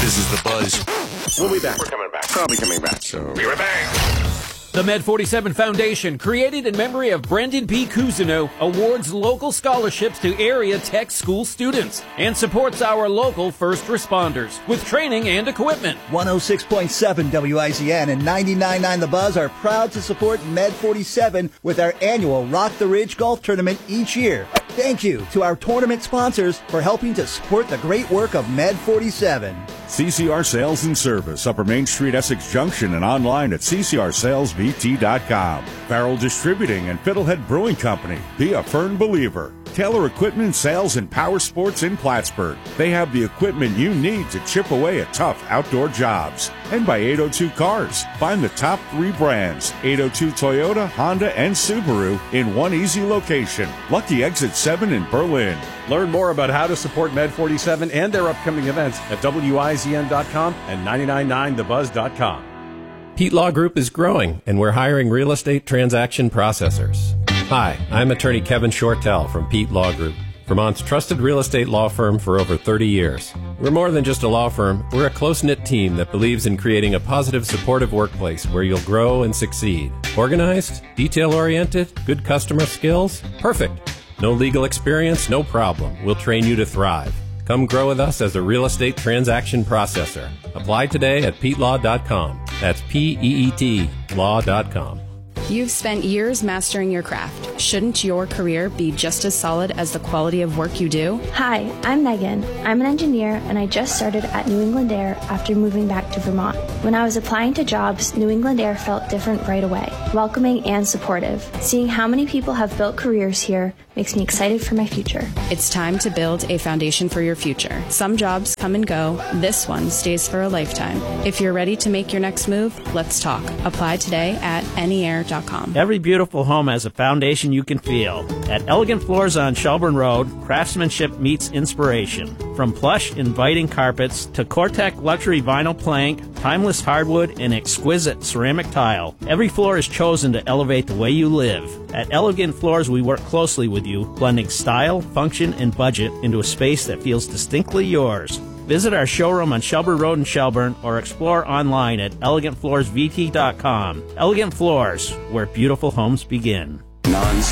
This is The Buzz. We'll be back. We're coming back. Probably coming back. So be right back. The Med 47 Foundation, created in memory of Brendan P. Cousineau, awards local scholarships to area tech school students and supports our local first responders with training and equipment. 106.7 WIZN and 99.9 The Buzz are proud to support Med 47 with our annual Rock the Ridge Golf Tournament each year. Thank you to our tournament sponsors for helping to support the great work of Med 47. CCR Sales and Service, Upper Main Street, Essex Junction, and online at ccrsalesvt.com. Farrell Distributing and Fiddlehead Brewing Company. Be a Fern believer. Taylor Equipment Sales and Power Sports in Plattsburgh. They have the equipment you need to chip away at tough outdoor jobs. And by 802 Cars. Find the top 3 brands, 802 Toyota, Honda, and Subaru in one easy location. Lucky Exit 7 in Berlin. Learn more about how to support Med 47 and their upcoming events at WIZN.com and 999thebuzz.com. Pete Law Group is growing, and we're hiring real estate transaction processors. Hi, I'm attorney Kevin Shortell from Pete Law Group, Vermont's trusted real estate law firm for over 30 years. We're more than just a law firm. We're a close-knit team that believes in creating a positive, supportive workplace where you'll grow and succeed. Organized, detail-oriented, good customer skills? Perfect. No legal experience? No problem. We'll train you to thrive. Come grow with us as a real estate transaction processor. Apply today at PeteLaw.com. That's PEET law.com. You've spent years mastering your craft. Shouldn't your career be just as solid as the quality of work you do? Hi, I'm Megan. I'm an engineer, and I just started at New England Air after moving back to Vermont. When I was applying to jobs, New England Air felt different right away, welcoming and supportive. Seeing how many people have built careers here makes me excited for my future. It's time to build a foundation for your future. Some jobs come and go. This one stays for a lifetime. If you're ready to make your next move, let's talk. Apply today at neair.com. Every beautiful home has a foundation you can feel. At Elegant Floors on Shelburne Road, craftsmanship meets inspiration. From plush, inviting carpets to Cortec luxury vinyl plank, timeless hardwood, and exquisite ceramic tile, every floor is chosen to elevate the way you live. At Elegant Floors, we work closely with you, blending style, function, and budget into a space that feels distinctly yours. Visit our showroom on Shelburne Road in Shelburne or explore online at elegantfloorsvt.com. Elegant Floors, where beautiful homes begin.